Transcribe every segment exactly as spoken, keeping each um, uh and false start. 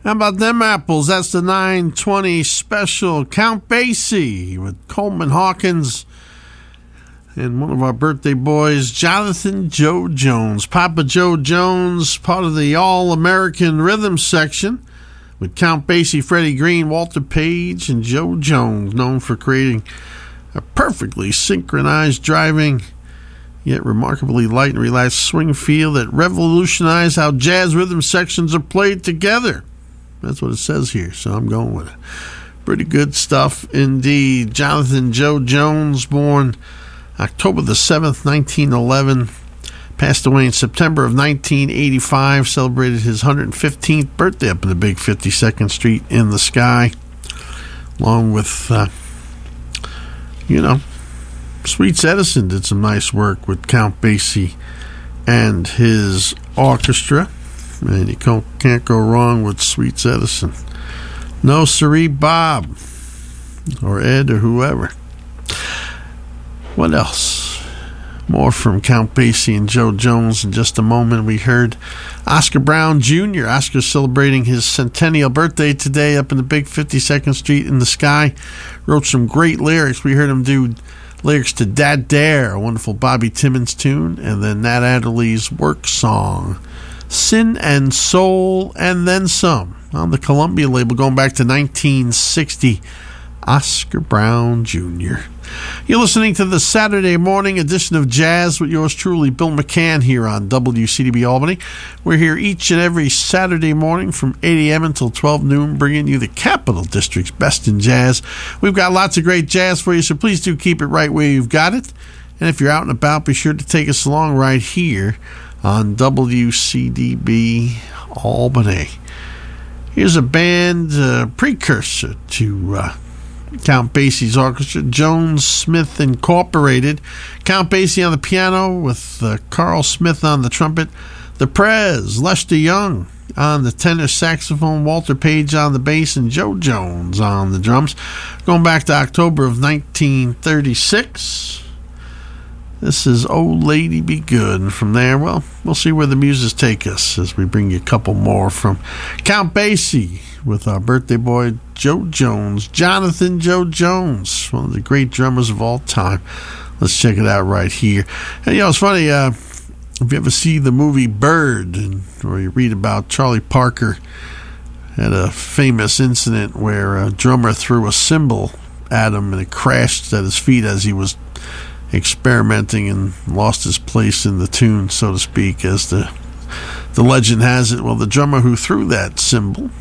How about them apples? That's the nine twenty special. Count Basie with Coleman Hawkins. And one of our birthday boys, Jonathan Joe Jones. Papa Joe Jones, part of the All-American Rhythm section with Count Basie, Freddie Green, Walter Page, and Joe Jones, known for creating a perfectly synchronized driving, yet remarkably light and relaxed swing feel that revolutionized how jazz rhythm sections are played together. That's what it says here, so I'm going with it. Pretty good stuff indeed. Jonathan Joe Jones, born October the seventh, nineteen eleven, passed away in September of nineteen eighty-five, celebrated his one hundred fifteenth birthday up in the big fifty-second Street in the Sky, along with, uh, you know, Sweets Edison did some nice work with Count Basie and his orchestra, and you can't go wrong with Sweets Edison. No siree, Bob, or Ed, or whoever. What else? More from Count Basie and Joe Jones in just a moment. We heard Oscar Brown Junior Oscar's celebrating his centennial birthday today up in the big fifty-second Street in the Sky. Wrote some great lyrics. We heard him do lyrics to Dad Dare, a wonderful Bobby Timmons tune, and then Nat Adderley's work song, Sin and Soul, and then some, on the Columbia label going back to nineteen sixty. Oscar Brown Junior You're listening to the Saturday morning edition of Jazz with yours truly, Bill McCann, here on W C D B Albany. We're here each and every Saturday morning from eight a.m. until twelve noon, bringing you the Capital District's best in jazz. We've got lots of great jazz for you, so please do keep it right where you've got it. And if you're out and about, be sure to take us along right here on W C D B Albany. Here's a band uh, precursor to Uh, Count Basie's orchestra, Jones Smith Incorporated. Count Basie on the piano with uh, Carl Smith on the trumpet, the Prez, Lester Young on the tenor saxophone, Walter Page on the bass, and Joe Jones on the drums. Going back to October of nineteen thirty-six. This is Old Lady Be Good. And from there, well, we'll see where the muses take us as we bring you a couple more from Count Basie with our birthday boy, Joe Jones. Jonathan Joe Jones, one of the great drummers of all time. Let's check it out right here. And, you know, it's funny, uh, if you ever see the movie Bird, and, or you read about Charlie Parker, had a famous incident where a drummer threw a cymbal at him and it crashed at his feet as he was experimenting and lost his place in the tune, so to speak, as the the legend has it. Well, the drummer who threw that cymbal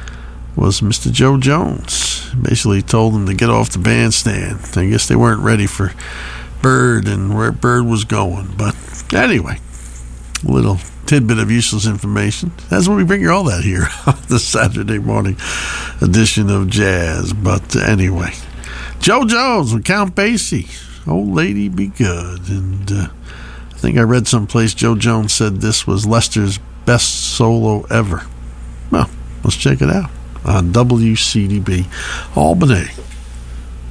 was Mister Joe Jones. Basically told him to get off the bandstand. I guess they weren't ready for Bird and where Bird was going. But anyway, a little tidbit of useless information. That's when we bring you all that here on the Saturday morning edition of Jazz. But anyway, Joe Jones with Count Basie, Old Lady Be Good. And uh, I think I read someplace Joe Jones said this was Lester's best solo ever. Well, let's check it out on W C D B Albany.